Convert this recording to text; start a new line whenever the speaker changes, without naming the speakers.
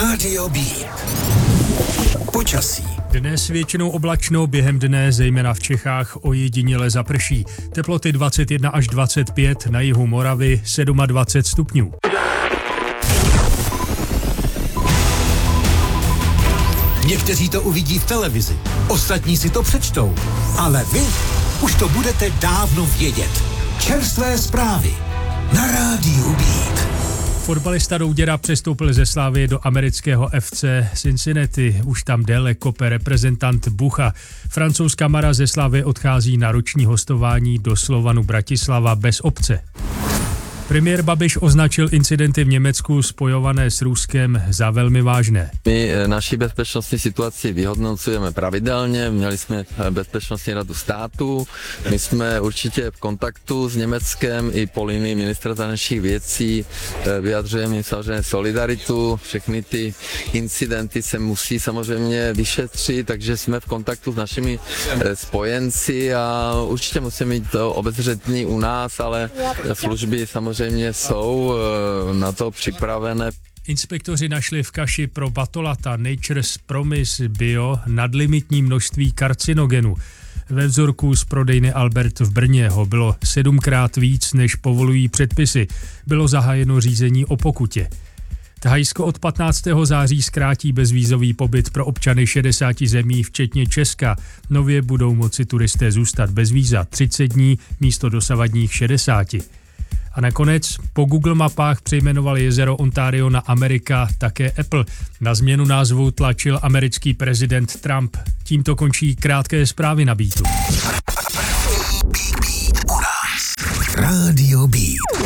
Rádio Beat. Počasí.
Dnes většinou oblačno, během dne, zejména v Čechách, ojediněle zaprší. Teploty 21 až 25, na jihu Moravy 27 stupňů.
Někteří to uvidí v televizi, ostatní si to přečtou, ale vy už to budete dávno vědět. Čerstvé zprávy na Rádiu Beat.
Fotbalista Douděra přestoupil ze Slavie do amerického FC Cincinnati. Už tam déle kope reprezentant Bucha. Francouzská Mara ze Slavie odchází na roční hostování do Slovanu Bratislava bez opce. Premiér Babiš označil incidenty v Německu spojované s Ruskem za velmi vážné.
My naši bezpečnostní situaci vyhodnocujeme pravidelně, měli jsme Bezpečnostní radu státu, my jsme určitě v kontaktu s Německem i po linii ministra zahraničních věcí, vyjadřujeme samozřejmě solidaritu, všechny ty incidenty se musí samozřejmě vyšetřit, takže jsme v kontaktu s našimi spojenci a určitě musíme mít obezřetný u nás, ale služby samozřejmě jsou na to připravené.
Inspektoři našli v kaši pro batolata Nature's Promise Bio nadlimitní množství karcinogenů. Ve vzorku z prodejny Albert v Brně ho bylo 7krát víc, než povolují předpisy. Bylo zahájeno řízení o pokutě. Thajsko od 15. září zkrátí bezvízový pobyt pro občany 60 zemí, včetně Česka. Nově budou moci turisté zůstat bez víza 30 dní místo dosavadních 60. A nakonec po Google mapách přejmenoval jezero Ontario na Amerika také Apple. Na změnu názvu tlačil americký prezident Trump. Tímto končí krátké zprávy na Beatu.
Rádio Beat.